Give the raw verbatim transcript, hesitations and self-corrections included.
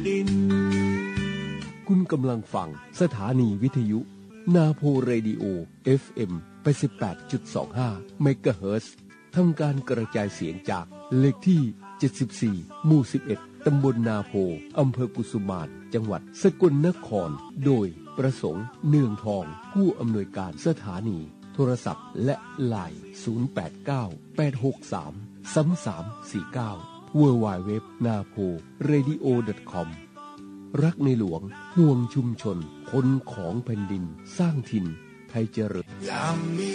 คุณกำลังฟังสถานีวิทยุนาโพเรดิโอ เอฟ เอ็ม แปดสิบแปดจุดสองห้า เมกะเฮิรตซ์ ทำการกระจายเสียงจากเลขที่ เจ็ดสิบสี่ หมู่ สิบเอ็ด ตำบลนาโพ อำเภอกุสุมาน จังหวัดสกลนคร โดยประสงค์เนืองทอง ผู้อำนวยการสถานีโทรศัพท์และไลน์ ศูนย์ แปด เก้า แปด หก สาม สาม สาม สี่ เก้า ดับเบิลยู ดับเบิลยู ดับเบิลยู ดอท นาโพเรดิโอ ดอท คอม รักในหลวงห่วงชุมชนคนของแผ่นดินสร้างถิ่นไทยเจริญ